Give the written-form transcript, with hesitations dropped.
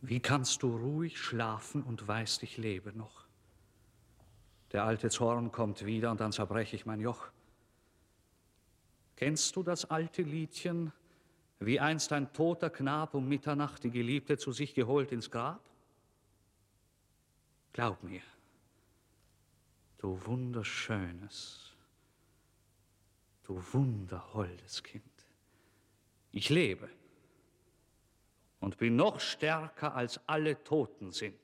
Wie kannst du ruhig schlafen und weißt, ich lebe noch? Der alte Zorn kommt wieder und dann zerbreche ich mein Joch. Kennst du das alte Liedchen, wie einst ein toter Knab um Mitternacht die Geliebte zu sich geholt ins Grab? Glaub mir, du wunderschönes, du wunderholdes Kind, ich lebe und bin noch stärker als alle Toten sind.